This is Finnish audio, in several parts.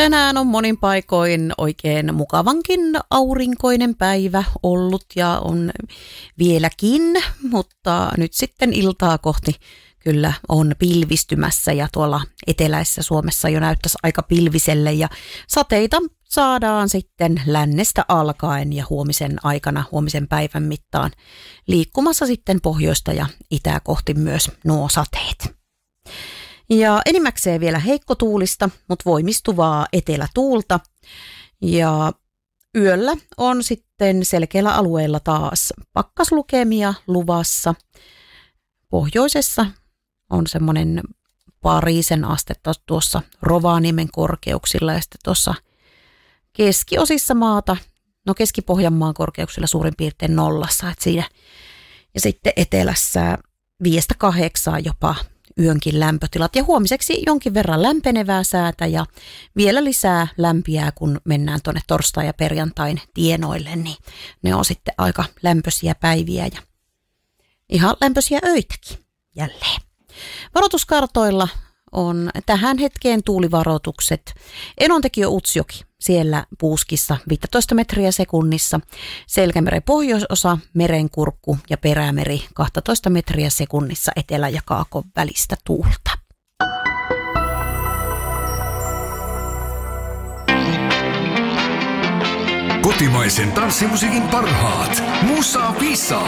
Tänään on monin paikoin oikein mukavankin aurinkoinen päivä ollut ja on vieläkin, mutta nyt sitten iltaa kohti kyllä on pilvistymässä ja tuolla eteläisessä Suomessa jo näyttäisi aika pilviselle ja sateita saadaan sitten lännestä alkaen ja huomisen päivän mittaan liikkumassa sitten pohjoista ja itää kohti myös nuo sateet. Ja enimmäkseen vielä heikkotuulista, mutta voimistuvaa etelätuulta. Ja yöllä on sitten selkeällä alueella taas pakkaslukemia luvassa. Pohjoisessa on semmoinen 2 astetta tuossa Rovaniemen korkeuksilla ja sitten tuossa keskiosissa maata, Keski-Pohjanmaan korkeuksilla suurin piirtein 0. Että siinä. Ja sitten etelässä 5-8 jopa yönkin lämpötilat ja huomiseksi jonkin verran lämpenevää säätä ja vielä lisää lämpiää, kun mennään tuonne torstai- ja perjantain tienoille, niin ne on sitten aika lämpöisiä päiviä ja ihan lämpöisiä öitäkin jälleen. Varoituskartoilla on tähän hetkeen tuulivaroitukset. Enontekio-Utsjoki siellä Puuskissa 15 metriä sekunnissa, Selkämeren pohjoisosa, Merenkurkku ja Perämeri 12 metriä sekunnissa etelä- ja kaakon välistä tuulta. Kotimaisen tanssimusiikin parhaat. Musa Visa.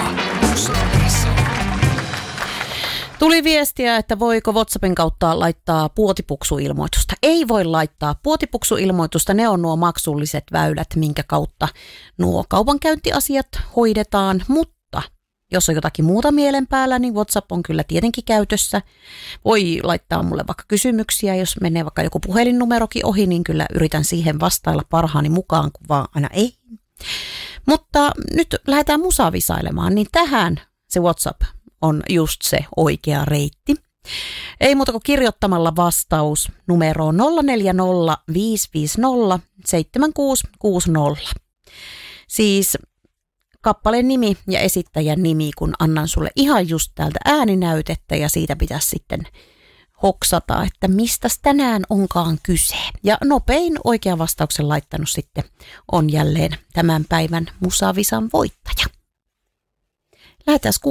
Tuli viestiä, että voiko WhatsAppin kautta laittaa puotipuksuilmoitusta. Ei voi laittaa puotipuksuilmoitusta, ne on nuo maksulliset väylät, minkä kautta nuo kaupankäyntiasiat hoidetaan, mutta jos on jotakin muuta mielen päällä, niin WhatsApp on kyllä tietenkin käytössä. Voi laittaa mulle vaikka kysymyksiä, jos menee vaikka joku puhelinnumerokin ohi, niin kyllä yritän siihen vastailla parhaani mukaan, kun vaan aina ei. Mutta nyt lähdetään musavisailemaan, niin tähän se WhatsApp on just se oikea reitti. Ei muuta kuin kirjoittamalla vastaus numeroon 040 550 7660. Siis kappaleen nimi ja esittäjän nimi, kun annan sulle ihan just täältä ääninäytettä ja siitä pitäisi sitten hoksata, että mistäs tänään onkaan kyse. Ja nopein oikea vastauksen laittanut sitten on jälleen tämän päivän Musavisan voittaja. Lähdetään